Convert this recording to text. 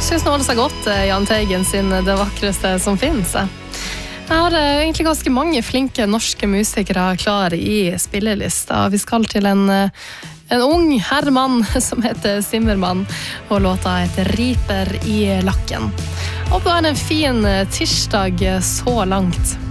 synes den holder seg godt, Jahn Teigen sin Det vakreste som finnes. Jeg har egentlig ganske mange flinke norske musikere klar I spillelista. Vi skal til en ung herremann som heter Zimmermann, og låta heter Riper I lakken. Og det en fin tirsdag så langt.